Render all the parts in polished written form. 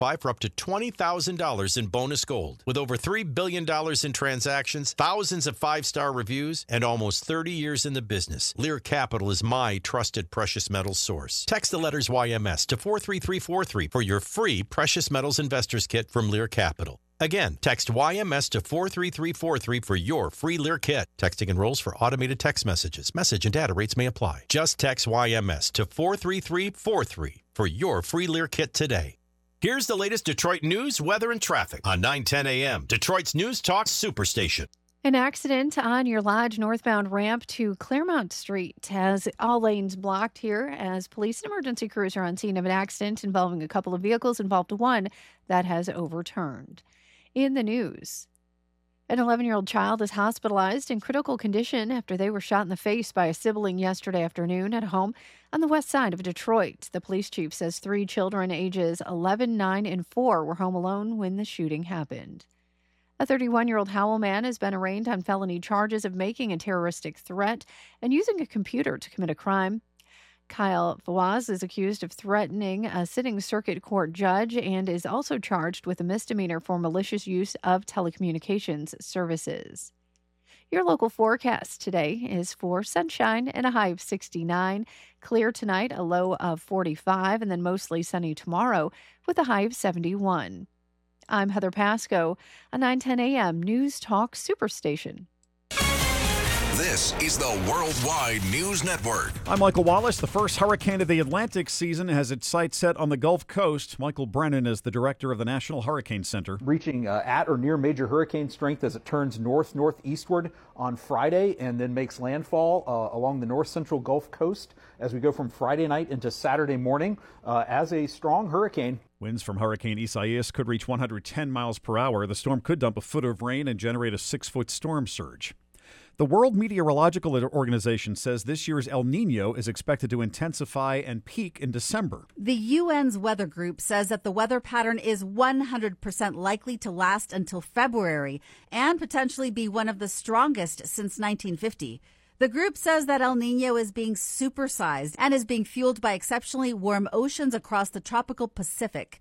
Buy for up to $20,000 in bonus gold. With over $3 billion in transactions, thousands of five-star reviews, and almost 30 years in the business, Lear Capital is my trusted precious metals source. Text the letters YMS to 43343 for your free Precious Metals Investors Kit from Lear Capital. Again, text YMS to 43343 for your free Lear kit. Texting enrolls for automated text messages. Message and data rates may apply. Just text YMS to 43343 for your free Lear kit today. Here's the latest Detroit news, weather, and traffic on 910 a.m. Detroit's News Talk Superstation. An accident on your Lodge northbound ramp to Claremont Street has all lanes blocked here as police and emergency crews are on scene of an accident involving a couple of vehicles, involved one that has overturned. In the news, an 11-year-old child is hospitalized in critical condition after they were shot in the face by a sibling yesterday afternoon at home on the west side of Detroit. The police chief says 3 children ages 11, 9, and 4 were home alone when the shooting happened. A 31-year-old Howell man has been arraigned on felony charges of making a terroristic threat and using a computer to commit a crime. Kyle Fawaz is accused of threatening a sitting circuit court judge and is also charged with a misdemeanor for malicious use of telecommunications services. Your local forecast today is for sunshine and a high of 69, clear tonight, a low of 45, and then mostly sunny tomorrow with a high of 71. I'm Heather Pasco, a 910 a.m. News Talk Superstation. This is the Worldwide News Network. I'm Michael Wallace. The first hurricane of the Atlantic season has its sights set on the Gulf Coast. Michael Brennan is the director of the National Hurricane Center. Reaching at or near major hurricane strength as it turns northeastward on Friday and then makes landfall along the north-central Gulf Coast as we go from Friday night into Saturday morning as a strong hurricane. Winds from Hurricane Isaias could reach 110 miles per hour. The storm could dump a foot of rain and generate a 6-foot storm surge. The World Meteorological Organization says this year's El Niño is expected to intensify and peak in December. The UN's weather group says that the weather pattern is 100% likely to last until February and potentially be one of the strongest since 1950. The group says that El Niño is being supersized and is being fueled by exceptionally warm oceans across the tropical Pacific.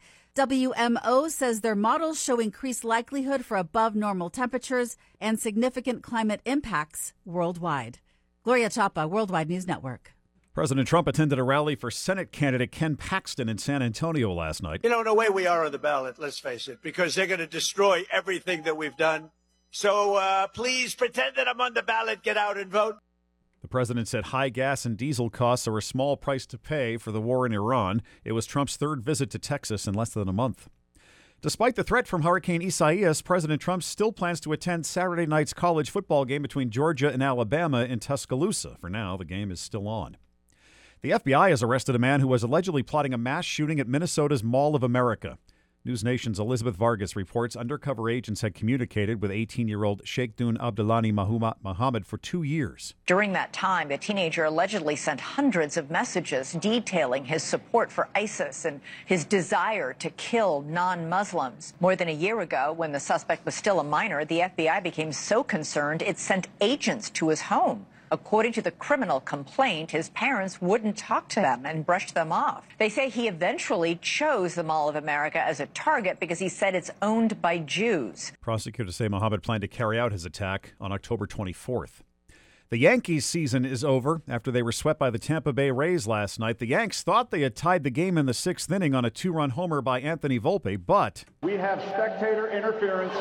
WMO says their models show increased likelihood for above normal temperatures and significant climate impacts worldwide. Gloria Chapa, Worldwide News Network. President Trump attended a rally for Senate candidate Ken Paxton in San Antonio last night. You know, no way we are on the ballot, let's face it, because they're going to destroy everything that we've done. So please pretend that I'm on the ballot, get out and vote. The president said high gas and diesel costs are a small price to pay for the war in Iran. It was Trump's third visit to Texas in less than a month. Despite the threat from Hurricane Isaias, President Trump still plans to attend Saturday night's college football game between Georgia and Alabama in Tuscaloosa. For now, the game is still on. The FBI has arrested a man who was allegedly plotting a mass shooting at Minnesota's Mall of America. News Nation's Elizabeth Vargas reports undercover agents had communicated with 18-year-old Sheikhdun Abdullani Muhammad for 2 years. During that time, the teenager allegedly sent hundreds of messages detailing his support for ISIS and his desire to kill non-Muslims. More than a year ago, when the suspect was still a minor, the FBI became so concerned it sent agents to his home. According to the criminal complaint, his parents wouldn't talk to them and brushed them off. They say he eventually chose the Mall of America as a target because he said it's owned by Jews. Prosecutors say Muhammad planned to carry out his attack on October 24th. The Yankees' season is over after they were swept by the Tampa Bay Rays last night. The Yanks thought they had tied the game in the 6th inning on a 2-run homer by Anthony Volpe, but we have spectator interference.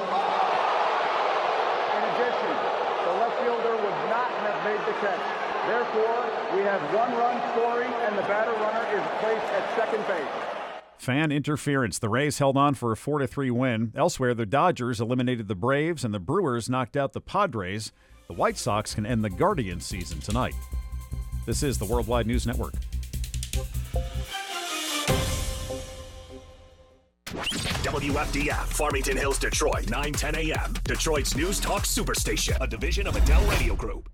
In addition, the left fielder would not have made the catch. Therefore, we have 1 run scoring, and the batter runner is placed at second base. Fan interference. The Rays held on for a 4-3 win. Elsewhere, the Dodgers eliminated the Braves, and the Brewers knocked out the Padres. The White Sox can end the Guardians season tonight. This is the Worldwide News Network. WFDF, Farmington Hills, Detroit, 910 a.m. Detroit's News Talk Superstation, a division of Adele Radio Group.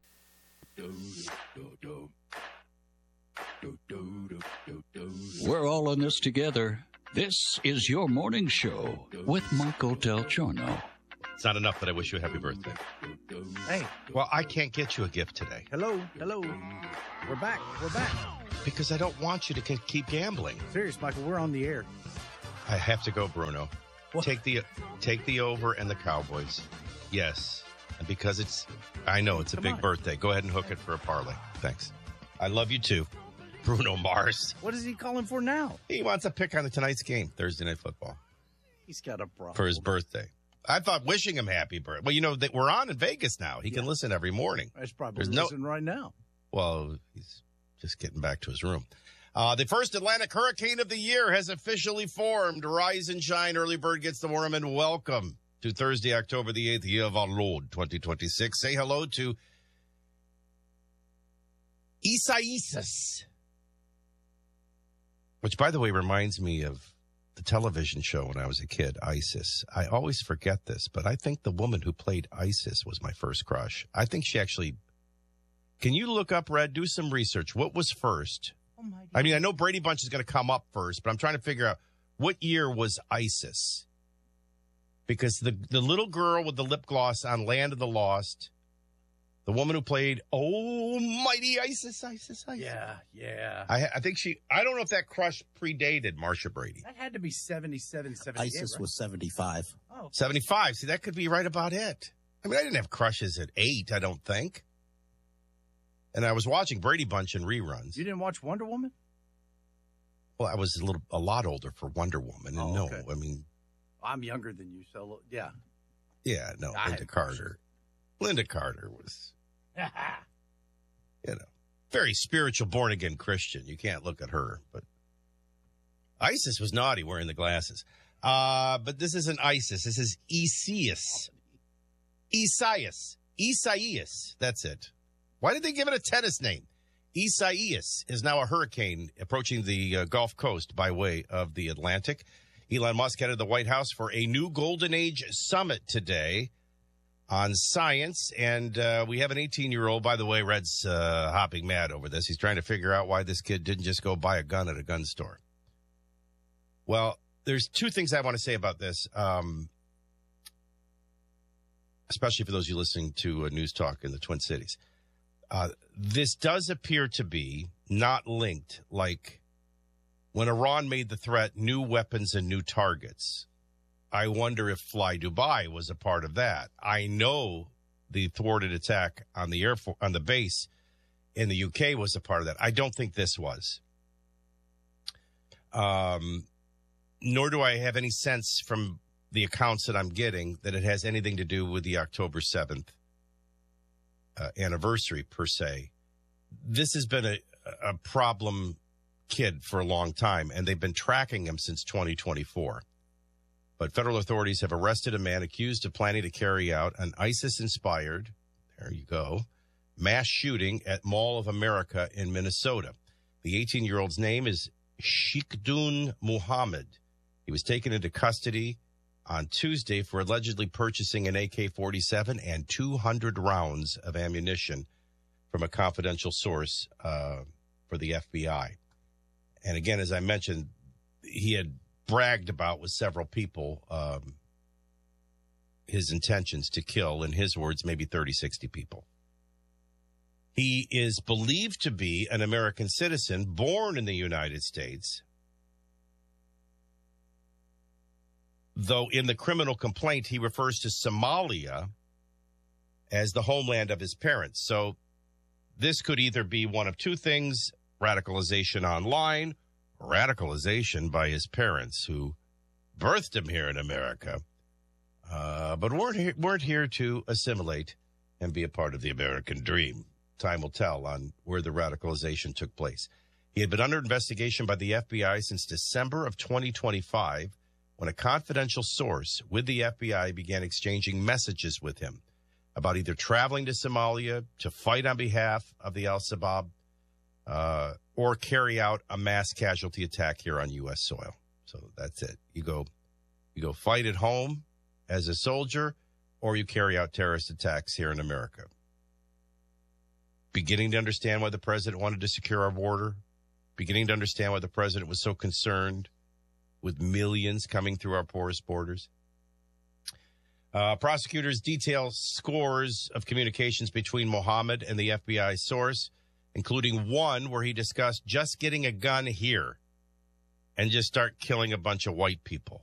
We're all in this together. This is your morning show with Michael Del Giorno. It's not enough that I wish you a happy birthday. Hey. Well, I can't get you a gift today. Hello. We're back. Because I don't want you to keep gambling. Serious, Michael, we're on the air. I have to go, Bruno. What? Take the over and the Cowboys. Yes. And because I know it's a big birthday. Go ahead and hook it for a parlay. Thanks. I love you too, Bruno Mars. What is he calling for now? He wants a pick on tonight's game, Thursday Night Football. He's got a problem. For his birthday. I thought wishing him happy birthday. Well, you know, we're on in Vegas now. He can listen every morning. He's probably listening right now. Well, he's just getting back to his room. The first Atlantic hurricane of the year has officially formed. Rise and shine. Early bird gets the worm, and welcome to Thursday, October the 8th, year of our Lord, 2026. Say hello to Isaias, which, by the way, reminds me of the television show when I was a kid, Isis. I always forget this, but I think the woman who played Isis was my first crush. I think she actually... Can you look up, Red? Do some research. What was first? Oh my God. I mean, I know Brady Bunch is going to come up first, but I'm trying to figure out what year was Isis? Because the little girl with the lip gloss on Land of the Lost, the woman who played Almighty Isis. Yeah. I think I don't know if that crush predated Marsha Brady. That had to be 77, 78, Isis right? was 75. Oh. 75. See, that could be right about it. I mean, I didn't have crushes at 8, I don't think. And I was watching Brady Bunch in reruns. You didn't watch Wonder Woman? Well, I was a lot older for Wonder Woman. And okay. I mean... I'm younger than you, so yeah. Yeah, no, Linda Carter. Linda Carter was, very spiritual, born-again Christian. You can't look at her. But Isis was naughty wearing the glasses. But this isn't Isis. This is Isaias. That's it. Why did they give it a tennis name? Isaias is now a hurricane approaching the Gulf Coast by way of the Atlantic. Elon Musk headed the White House for a new Golden Age summit today on science. And we have an 18-year-old, by the way, Red's hopping mad over this. He's trying to figure out why this kid didn't just go buy a gun at a gun store. Well, there's two things I want to say about this, especially for those of you listening to News Talk in the Twin Cities. This does appear to be not linked, like when Iran made the threat, new weapons and new targets. I wonder if Fly Dubai was a part of that. I know the thwarted attack on the on the base in the UK was a part of that. I don't think this was. Nor do I have any sense from the accounts that I'm getting that it has anything to do with the October 7th anniversary, per se. This has been a problem kid for a long time, and they've been tracking him since 2024. But federal authorities have arrested a man accused of planning to carry out an ISIS-inspired, there you go, mass shooting at Mall of America in Minnesota. The 18-year-old's name is Sheikhdun Muhammad. He was taken into custody on Tuesday for allegedly purchasing an AK-47 and 200 rounds of ammunition from a confidential source for the FBI. And again, as I mentioned, he had bragged about with several people his intentions to kill, in his words, maybe 30, 60 people. He is believed to be an American citizen born in the United States, though in the criminal complaint he refers to Somalia as the homeland of his parents. So this could either be one of two things: radicalization online, radicalization by his parents who birthed him here in America, but weren't here to assimilate and be a part of the American dream. Time will tell on where the radicalization took place. He had been under investigation by the FBI since December of 2025, when a confidential source with the FBI began exchanging messages with him about either traveling to Somalia to fight on behalf of the Al-Shabaab or carry out a mass casualty attack here on U.S. soil. So that's it. You go fight at home as a soldier, or you carry out terrorist attacks here in America. Beginning to understand why the president wanted to secure our border, beginning to understand why the president was so concerned with millions coming through our porous borders. Prosecutors detail scores of communications between Mohammed and the FBI source, including one where he discussed just getting a gun here. and just start killing a bunch of white people.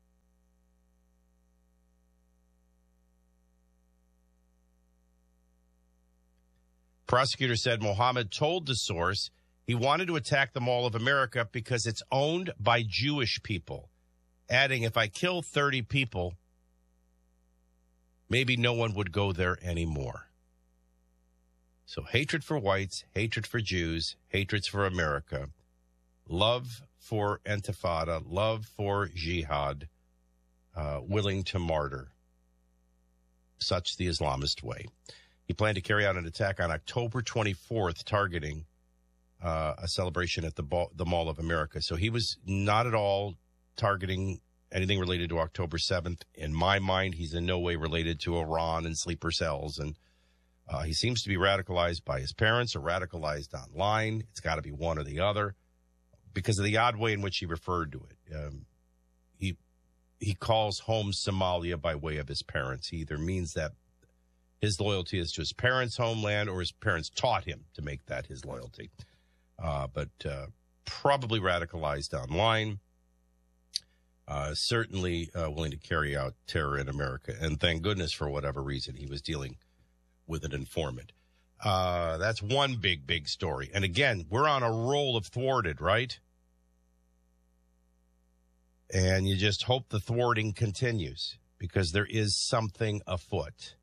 Prosecutor said Mohammed told the source he wanted to attack the Mall of America because it's owned by Jewish people, adding, if I kill 30 people, maybe no one would go there anymore. So hatred for whites, hatred for Jews, hatred for America, love for Intifada, love for jihad, willing to martyr. Such the Islamist way. He planned to carry out an attack on October 24th, targeting a celebration at the Mall of America. So he was not at all targeting anything related to October 7th. In my mind, he's in no way related to Iran and sleeper cells. And he seems to be radicalized by his parents or radicalized online. It's got to be one or the other because of the odd way in which he referred to it. He calls home Somalia by way of his parents. He either means that his loyalty is to his parents' homeland or his parents taught him to make that his loyalty. But probably radicalized online. Certainly willing to carry out terror in America. And thank goodness, for whatever reason, he was dealing with an informant. That's one big story. And again, we're on a roll of thwarted, right? And you just hope the thwarting continues because there is something afoot.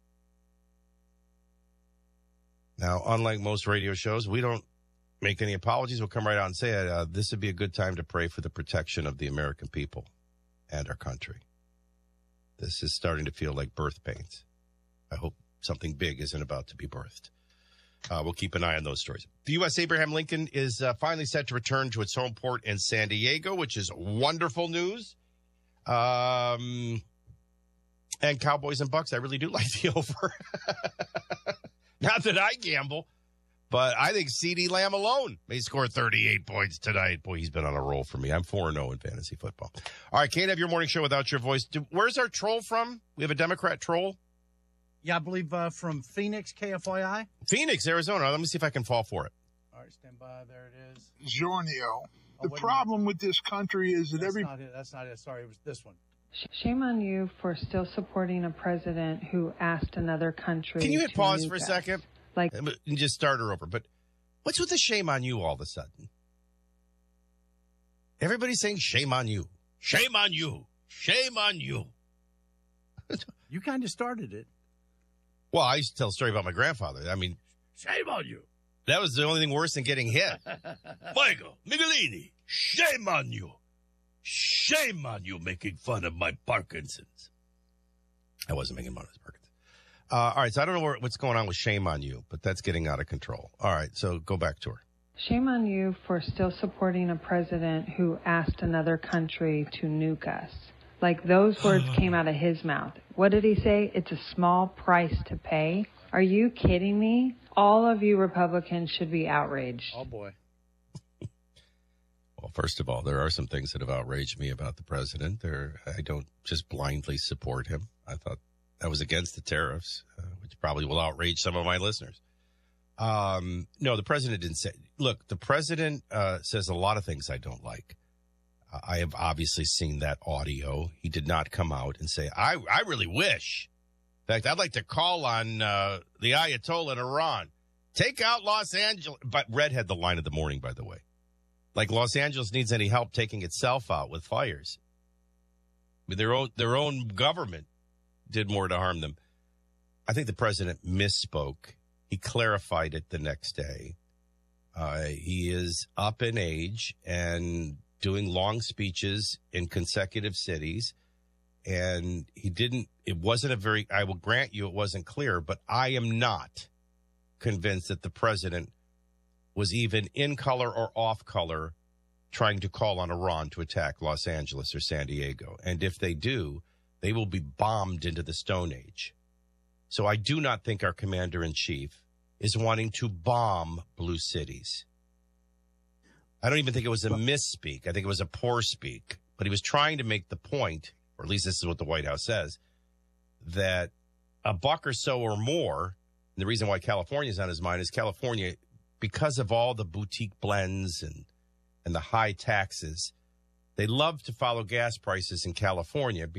Now, unlike most radio shows, we don't make any apologies. We'll come right out and say it. This would be a good time to pray for the protection of the American people and our country. This is starting to feel like birth pains. I hope something big isn't about to be birthed. We'll keep an eye on those stories. The U.S. Abraham Lincoln is finally set to return to its home port in San Diego, which is wonderful news. And Cowboys and Bucks, I really do like the over. Not that I gamble, but I think CeeDee Lamb alone may score 38 points tonight. Boy, he's been on a roll for me. I'm 4-0 in fantasy football. All right, can't have your morning show without your voice. Where's our troll from? We have a Democrat troll? Yeah, I believe from Phoenix, KFYI. Phoenix, Arizona. Let me see if I can fall for it. All right, stand by. There it is. Giornio. The problem with this country is that That's not it. Sorry, it was this one. Shame on you for still supporting a president who asked another country. Can you hit pause for a us. second? Like, and just start her over. But what's with the shame on you all of a sudden? Everybody's saying shame on you. Shame on you. Shame on you. You kind of started it. Well, I used to tell a story about my grandfather. I mean, shame on you. That was the only thing worse than getting hit. Michael Migolini, shame on you. Shame on you making fun of my Parkinson's. I wasn't making fun of his Parkinson's. All right, so I don't know what's going on with shame on you, but that's getting out of control. All right, so go back to her. Shame on you for still supporting a president who asked another country to nuke us. Like, those words came out of his mouth. What did he say? It's a small price to pay. Are you kidding me? All of you Republicans should be outraged. Oh, boy. Well, first of all, there are some things that have outraged me about the president. I don't just blindly support him. I thought that was against the tariffs, which probably will outrage some of my listeners. No, the president didn't say. Look, the president says a lot of things I don't like. I have obviously seen that audio. He did not come out and say, I really wish. In fact, I'd like to call on the Ayatollah in Iran. Take out Los Angeles. But Red had the line of the morning, by the way. Like Los Angeles needs any help taking itself out with fires. I mean, their own government did more to harm them. I think the president misspoke. He clarified it the next day. He is up in age and doing long speeches in consecutive cities. And it wasn't I will grant you it wasn't clear, but I am not convinced that the president was even in color or off color trying to call on Iran to attack Los Angeles or San Diego. And if they do, they will be bombed into the Stone Age. So I do not think our commander-in-chief is wanting to bomb blue cities. I don't even think it was a misspeak. I think it was a poor speak. But he was trying to make the point, or at least this is what the White House says, that a buck or so or more, and the reason why California is on his mind is California, because of all the boutique blends and the high taxes, They love to follow gas prices in California